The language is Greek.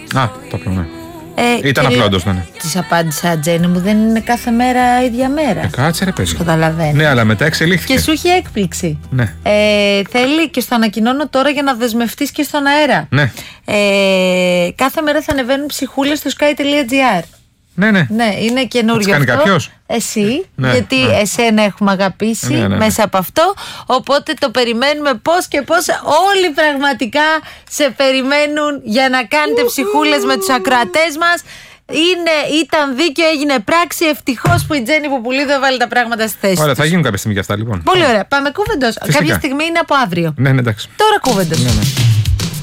Α, το απλό, ναι. Ήταν απλό, όντως, ναι. Της απάντησα, Τζέννη μου, δεν είναι κάθε μέρα ίδια μέρα. Κάτσε ρε παιδί. Καταλαβαίνω. Ναι, αλλά μετά εξελίχθηκε. Και σου είχε έκπληξη. Ναι. Θέλει και στο ανακοινώνω τώρα για να δεσμευτείς και στον αέρα. Ναι. Κάθε μέρα θα ανεβαίνουν ψυχούλες στο sky.gr. Ναι. Ναι, είναι καινούριο αυτό. Κάνει κάποιος? Εσύ, ναι, γιατί εσένα έχουμε αγαπήσει μέσα από αυτό. Οπότε το περιμένουμε πώς και πώς. Όλοι πραγματικά σε περιμένουν για να κάνετε ψυχούλες με τους ακροατές μας. Ήταν δίκαιο, έγινε πράξη. Ευτυχώς που η Τζέννη Πουπουλίδου έβαλε τα πράγματα στη θέση. Ωραία, θα γίνουν κάποια στιγμή και αυτά λοιπόν. Πολύ ωραία. Πάμε κούβεντος. Κάποια στιγμή είναι από αύριο. Ναι, εντάξει. Τώρα κούβεντος. Ναι.